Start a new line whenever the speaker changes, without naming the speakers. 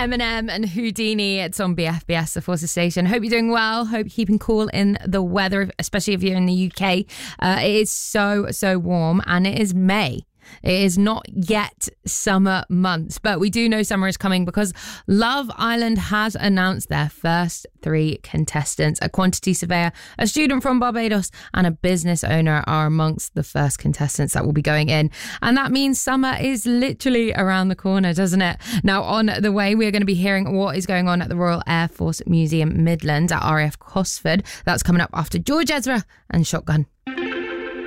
Eminem and Houdini. It's on BFBS, the Forces Station. Hope you're doing well. Hope you're keeping cool in the weather, especially if you're in the UK. It is so warm, and it is May. It is not yet summer months, but we do know summer is coming because Love Island has announced their first 3 contestants. A quantity surveyor, a student from Barbados, and a business owner are amongst the first contestants that will be going in. And that means summer is literally around the corner, doesn't it? Now, on the way, we're going to be hearing what is going on at the Royal Air Force Museum Midlands at RAF Cosford. That's coming up after George Ezra and Shotgun.